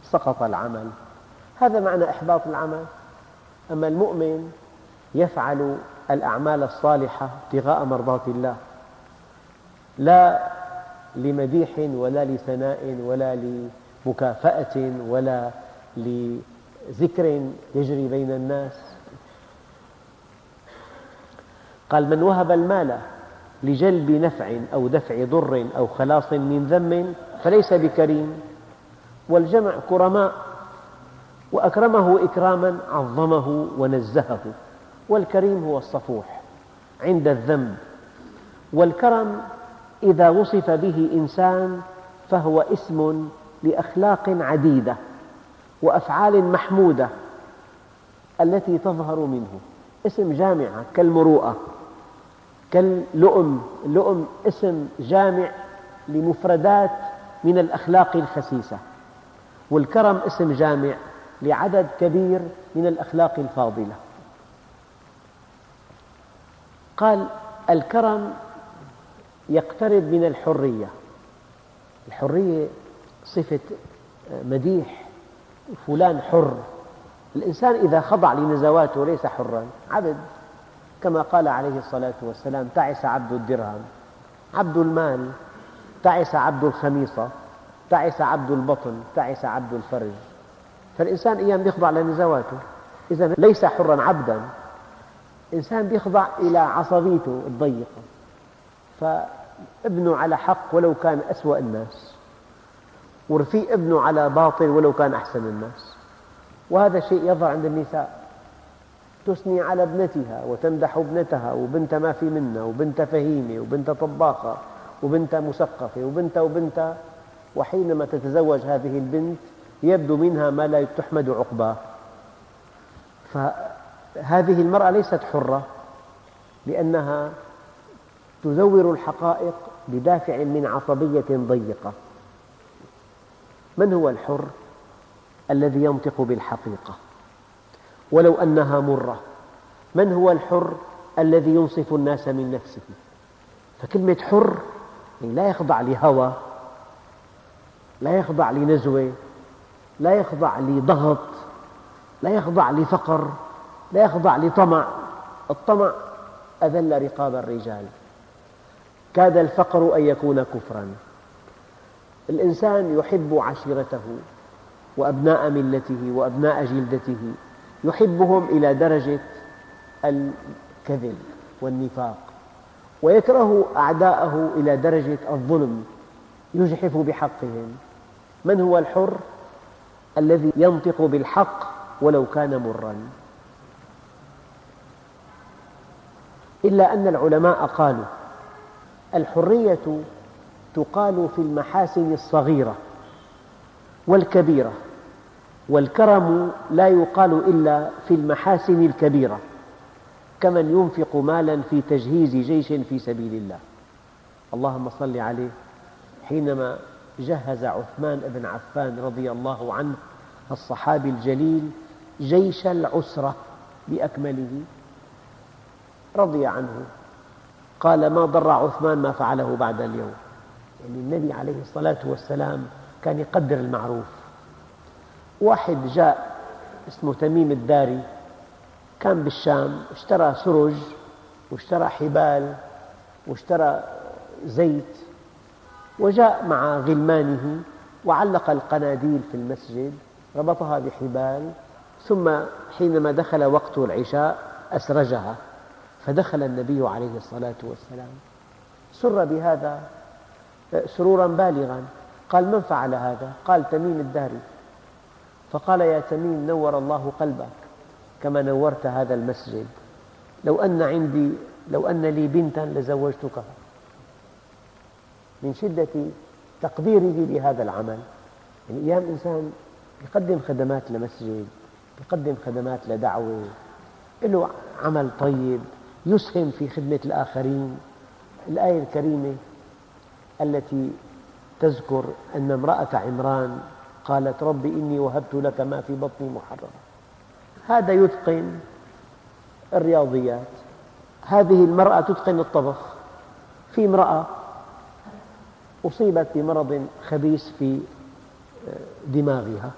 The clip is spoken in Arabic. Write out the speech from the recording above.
سقط العمل. هذا معنى إحباط العمل. أما المؤمن يفعل الأعمال الصالحة ابتغاء مرضات الله، لا لمديح ولا لثناء ولا لمكافأة ولا لذكر يجري بين الناس. قال: من وهب المال لجلب نفع أو دفع ضر أو خلاص من ذم فليس بكريم. والجمع كرماء، وأكرمه إكراما عظمه ونزهه. والكريم هو الصفوح عند الذنب. والكرم إذا وصف به إنسان فهو اسم لأخلاق عديدة وأفعال محمودة التي تظهر منه، اسم جامع كالمروءة، كاللؤم. اللؤم اسم جامع لمفردات من الأخلاق الخسيسة، والكرم اسم جامع لعدد كبير من الأخلاق الفاضلة. قال: الكرم يقترب من الحرية. الحرية صفة مديح، فلان حر. الإنسان إذا خضع لنزواته ليس حرا، عبد، كما قال عليه الصلاة والسلام: تعس عبد الدرهم، عبد المال، تعس عبد الخميصة، تعس عبد البطن، تعس عبد الفرج. فالإنسان أيام يخضع لنزواته، إذا ليس حرا، عبدا. إنسان يخضع إلى عصبيته الضيقة، فابنه على حق ولو كان أسوأ الناس، ورفيق ابنه على باطل ولو كان أحسن الناس. وهذا شيء يظهر عند النساء، تثني على ابنتها وتمدح ابنتها، وبنت ما في منها، وبنت فهيمة، وبنت طباخة، وبنت مثقفة، وبنت. وحينما تتزوج هذه البنت يبدو منها ما لا تحمد عقباه. فهذه المرأة ليست حرة، لأنها تزور الحقائق بدافع من عصبية ضيقة. من هو الحر؟ الذي ينطق بالحقيقة ولو أنها مرة. من هو الحر؟ الذي ينصف الناس من نفسه. فكلمة حر لا يخضع لهوى، لا يخضع لنزوة، لا يخضع لضغط، لا يخضع لفقر، لا يخضع لطمع. الطمع أذل رقاب الرجال، كاد الفقر أن يكون كفرا. الإنسان يحب عشيرته وأبناء ملته وأبناء جلدته، يحبهم إلى درجة الكذب والنفاق، ويكره أعداءه إلى درجة الظلم، يجحف بحقهم. من هو الحر؟ الذي ينطق بالحق ولو كان مرا. إلا أن العلماء قالوا: الحرية تقال في المحاسن الصغيرة والكبيرة، والكرم لا يقال إلا في المحاسن الكبيرة، كمن ينفق مالا في تجهيز جيش في سبيل الله. اللهم صل عليه. حينما جهز عثمان بن عفان رضي الله عنه الصحابي الجليل جيش العسرة بأكمله، رضي عنه، قال: ما ضر عثمان ما فعله بعد اليوم. يعني النبي عليه الصلاة والسلام كان يقدر المعروف. واحد جاء اسمه تميم الداري، كان بالشام، اشترى سرج واشترى حبال واشترى زيت، وجاء مع غلمانه وعلق القناديل في المسجد، ربطها بحبال، ثم حينما دخل وقت العشاء أسرجها. فدخل النبي عليه الصلاة والسلام، سر بهذا سرورا بالغا. قال: من فعل هذا؟ قال: تميم الداري. فقال: يا تميم، نور الله قلبك كما نورت هذا المسجد، لو أن لي بنتا لزوجتكها. من شدة تقديره لهذا العمل. يعني أيام إنسان يقدم خدمات لمسجد، يقدم خدمات لدعوة، له عمل طيب، يسهم في خدمة الآخرين. الآية الكريمة التي تذكر أن امرأة عمران قالت: رب إني وهبت لك ما في بطني محررا. هذا يتقن الرياضيات، هذه المرأة تتقن الطبخ. في امرأة أصيبت بمرض خبيث في دماغها،